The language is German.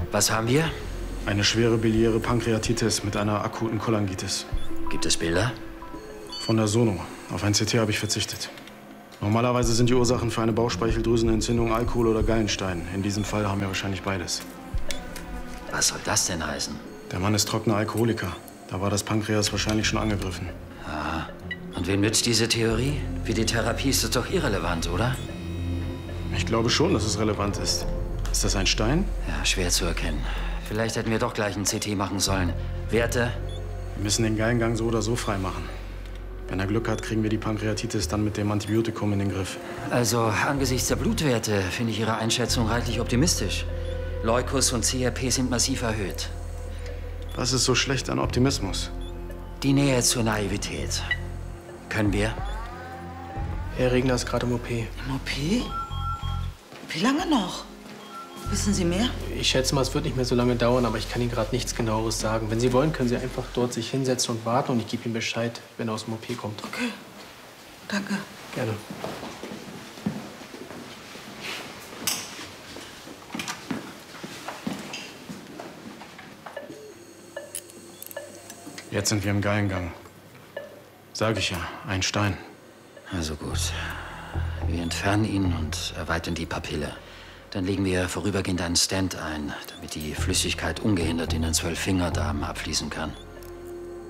Was haben wir? Eine schwere biliäre Pankreatitis mit einer akuten Cholangitis. Gibt es Bilder? Von der Sono. Auf ein CT habe ich verzichtet. Normalerweise sind die Ursachen für eine Bauchspeicheldrüsenentzündung Alkohol oder Gallenstein. In diesem Fall haben wir wahrscheinlich beides. Was soll das denn heißen? Der Mann ist trockener Alkoholiker. Da war das Pankreas wahrscheinlich schon angegriffen. Ah. Und wem nützt diese Theorie? Für die Therapie ist es doch irrelevant, oder? Ich glaube schon, dass es relevant ist. Ist das ein Stein? Ja, schwer zu erkennen. Vielleicht hätten wir doch gleich ein CT machen sollen. Werte? Wir müssen den Gallengang so oder so freimachen. Wenn er Glück hat, kriegen wir die Pankreatitis dann mit dem Antibiotikum in den Griff. Also, angesichts der Blutwerte finde ich Ihre Einschätzung reichlich optimistisch. Leukos und CRP sind massiv erhöht. Was ist so schlecht an Optimismus? Die Nähe zur Naivität. Können wir? Herr Regner ist gerade im OP. Im OP? Wie lange noch? Wissen Sie mehr? Ich schätze mal, es wird nicht mehr so lange dauern, aber ich kann Ihnen gerade nichts Genaueres sagen. Wenn Sie wollen, können Sie einfach dort sich hinsetzen und warten und ich gebe Ihnen Bescheid, wenn er aus dem OP kommt. Okay, danke. Gerne. Jetzt sind wir im Gallengang. Sag ich ja, ein Stein. Also gut. Wir entfernen ihn und erweitern die Papille. Dann legen wir vorübergehend einen Stent ein, damit die Flüssigkeit ungehindert in den 12-Fingerdarm abfließen kann.